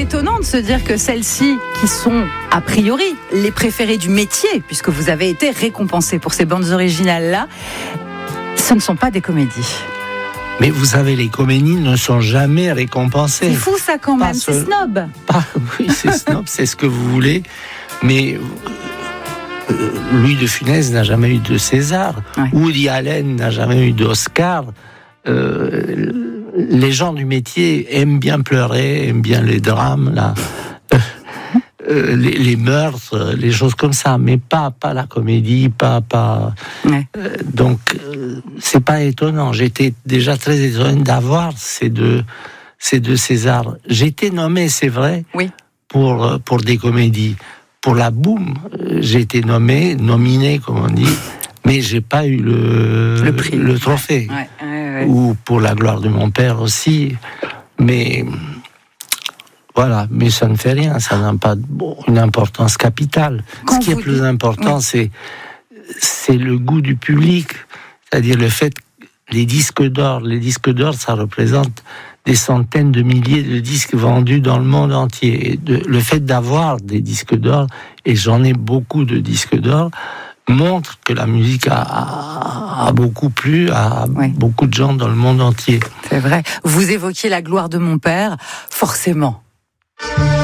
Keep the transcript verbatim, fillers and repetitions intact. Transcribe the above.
étonnant de se dire que celles-ci, qui sont a priori les préférées du métier, puisque vous avez été récompensé pour ces bandes originales-là, ce ne sont pas des comédies. Mais vous savez, les comédies ne sont jamais récompensées. C'est fou ça quand même, Pas c'est seul... snob. Pas... Oui, c'est snob, c'est ce que vous voulez. Mais euh, Louis de Funès n'a jamais eu de César. Ouais. Woody Allen n'a jamais eu d'Oscar. Euh, les gens du métier aiment bien pleurer, aiment bien les drames, là. Euh, les, les meurtres, les choses comme ça, mais pas, pas la comédie, pas... pas... Ouais. Euh, donc, euh, c'est pas étonnant. J'étais déjà très étonné d'avoir ces deux, ces deux Césars. J'ai été nommé, c'est vrai, oui. pour, pour des comédies. Pour la Boum, j'ai été nommé, nominé, comme on dit, mais j'ai pas eu le, le, prix. le trophée. Ouais, ouais, ouais. Ou pour La gloire de mon père aussi. Mais... Voilà, mais ça ne fait rien, ça n'a pas bon, une importance capitale. Quand Ce qui est plus dites... important, oui. c'est, c'est le goût du public, c'est-à-dire le fait que les disques d'or, les disques d'or, ça représente des centaines de milliers de disques vendus dans le monde entier. Et de, le fait d'avoir des disques d'or, et j'en ai beaucoup de disques d'or, montre que la musique a, a, a beaucoup plu à oui. beaucoup de gens dans le monde entier. C'est vrai. Vous évoquiez La gloire de mon père, forcément.